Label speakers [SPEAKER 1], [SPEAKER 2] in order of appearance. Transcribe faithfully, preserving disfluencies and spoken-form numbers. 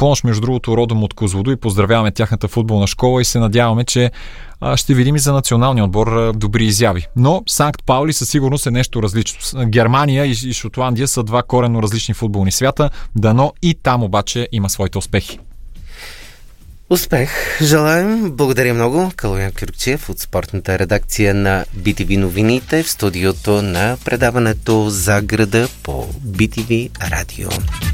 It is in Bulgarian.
[SPEAKER 1] Понош, между другото, родом от Козлодуй, поздравяваме тяхната футболна школа и се надяваме, че ще видим и за националния отбор добри изяви. Но Санкт Паули със сигурност е нещо различно. Германия и Шотландия са два коренно различни футболни свята, дано и там обаче има своите успехи.
[SPEAKER 2] Успех желаем. Благодаря много. Калоян Кюркчиев от спортната редакция на би ти ви новините в студиото на предаването За града по би ти ви радио.